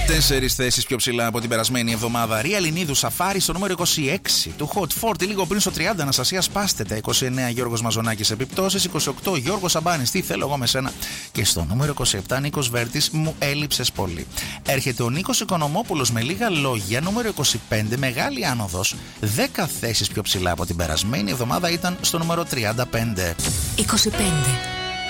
4 θέσεις πιο ψηλά από την περασμένη εβδομάδα. Ρία Λινίδου Σαφάρι στο νούμερο 26. Του Hot 40 λίγο πριν στο 30. Αναστασία Πάστετα. 29 Γιώργος Μαζονάκης Επιπτώσεις. 28 Γιώργος Αμπάνης. Τι θέλω εγώ με σένα. Και στο νούμερο 27 Νίκος Βέρτης. Μου έλειψες πολύ. Έρχεται ο Νίκος Οικονομόπουλος με λίγα λόγια. Νούμερο 25. Μεγάλη άνοδος. 10 θέσεις πιο ψηλά από την περασμένη εβδομάδα ήταν στο νούμερο 35. 25.